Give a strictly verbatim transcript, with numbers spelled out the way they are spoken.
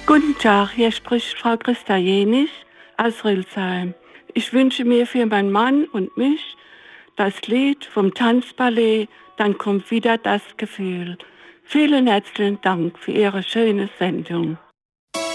Guten Tag, hier spricht Frau Christa Jenich aus Rülsheim. Ich wünsche mir für meinen Mann und mich das Lied vom Tanzballett Dann kommt wieder das Gefühl. Vielen herzlichen Dank für Ihre schöne Sendung.